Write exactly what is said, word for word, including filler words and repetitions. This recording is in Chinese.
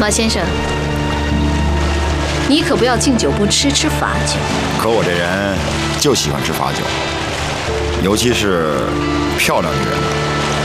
马先生，你可不要敬酒不吃吃罚酒。 可我这人就喜欢吃罚酒，尤其是漂亮女人。